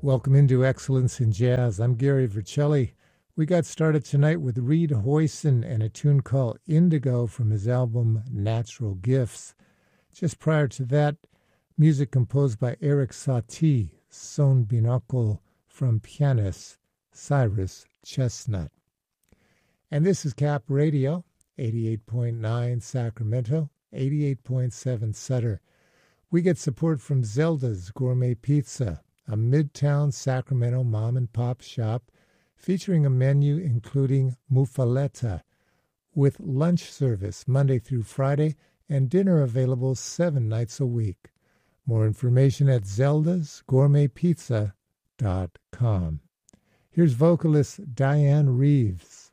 Welcome into Excellence in Jazz. I'm Gary Vercelli. We got started tonight with Reed Hoyson and a tune called Indigo from his album Natural Gifts. Just prior to that, music composed by Eric Satie, Son Binocle from pianist Cyrus Chestnut. And this is Cap Radio, 88.9 Sacramento, 88.7 Sutter. We get support from Zelda's Gourmet Pizza, a Midtown Sacramento mom-and-pop shop featuring a menu including muffaletta with lunch service Monday through Friday and dinner available 7 nights a week. More information at zeldasgourmetpizza.com. Here's vocalist Diane Reeves.